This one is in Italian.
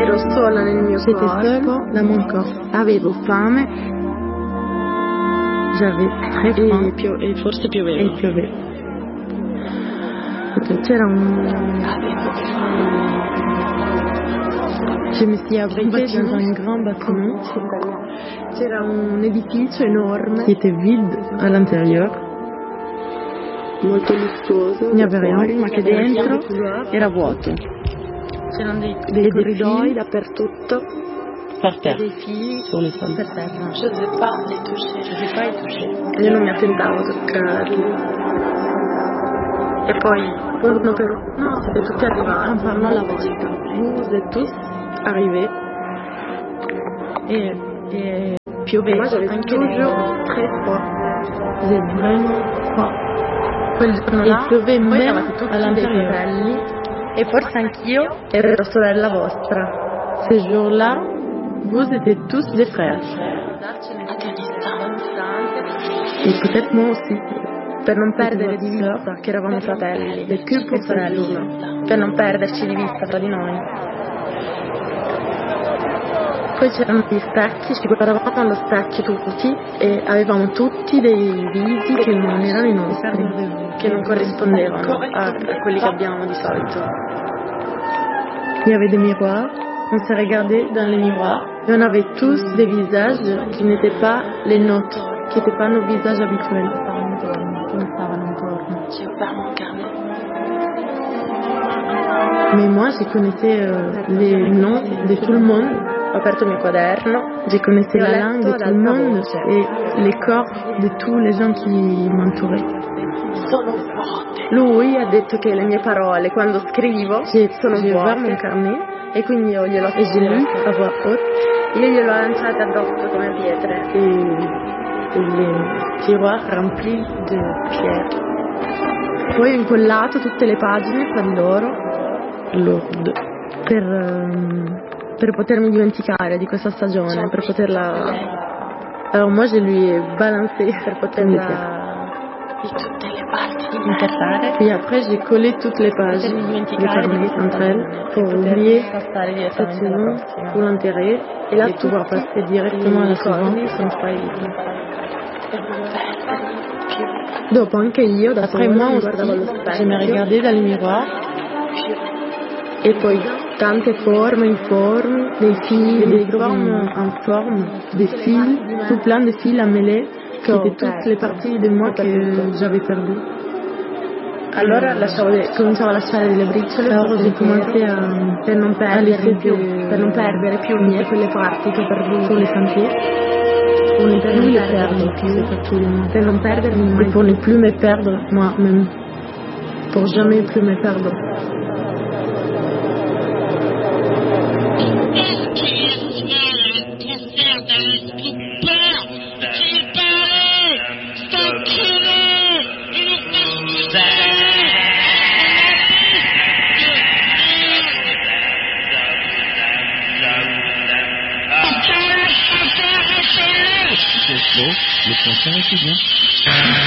ero sola nel mio J'étais corpo, seule dans mon corps. avevo fame J'avais très faim e forse et pioveva. il piovait. C'era Je me suis abritée dans un grand bâtiment C'era un edificio enorme, qui était vide à l'intérieur. molto lussuoso. Il n'y avait rien, ma che dentro couloir. era vuoto. C'erano dei des corridoi fils dappertutto par e terre, dei fili sur les sols. per terra. Je n'osais pas les toucher. Je n'ai pas y touché. Io non mi attentavo a toccarli. E poi, uno per uno, siete tutti arrivati. En parlant la volta. Vous êtes tous arrivés et piovait. Moi j'avais toujours très froid. J'ai vraiment froid. Quel giorno Il là, piovait voi même eravate tutti à dei l'intérieur. fratelli e forse anch'io ero sorella vostra. Ce jour-là, vous étiez tous des frères. À quelle distance? Et peut-être moi aussi. Per non perdere di vista che eravamo fratelli e sorelle, per non perderci di vista tra di noi. Poi c'erano gli specchi, ci guardavamo allo specchio tutti e avevamo tutti dei visi che non erano i nostri, che non corrispondevano a quelli che abbiamo di solito. Il y avait des miroirs, on s'est regardé dans les miroirs et on avait tous des visages qui n'étaient pas les nôtres, qui n'étaient pas nos visages habituels. J'ai ouvert mon carnet. Mais moi, je connaissais les noms de tout le monde, Ho aperto il mio quaderno, je connaissais Ho la letto langue de ad tout le alta monde voce. et les corps de tous les gens qui m'entouraient. Sono vuote. lui ha detto che le mie parole quando scrivo sono J'ai ouvert mon vuote carnet e quindi io gliel'ho et j'ai lu à voix haute io gliel'ho lanciate addosso come pietre. et les tiroirs remplis de pierres Poi ho incollato tutte le pagine fra di loro lourdes. per potermi dimenticare di questa stagione, per poterla. Alors moi, je lui ai balancé Per poterla Di tutte le parti di me. interrare, et après j'ai collé toutes les pages potermi du dimenticare di carnet questa entre elles stagione, pour per poter oublier passare cette direttamente alla saison, prossima. pour l'enterrer E là et pouvoir tutti passer directement à la i corni suivante. sono spariti. Per non perdere più. Dopo anche io da Après sola moi mi aussi, guardavo allo je me specchio regardais dans les miroirs e poi tante forme informi, dei et fili, des dei formes en forme, des fils, tout plein de fils à mêler, qui étaient toutes les parties de moi que j'avais perdues. Allora cominciavo a lasciare delle briciole Alors j'ai commencé per non à perdere laisser più, per non perdere più quelle parti che ho perduto sur les sentiers, pour ne per plus non les perdermi perdre, più, c'est absolument. per non perdermi mai Et pour ne plus me perdre moi-même, pour jamais plus me perdre. Le concert était bien.